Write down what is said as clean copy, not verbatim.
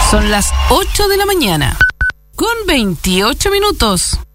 Son las 8 de la mañana, con 28 minutos.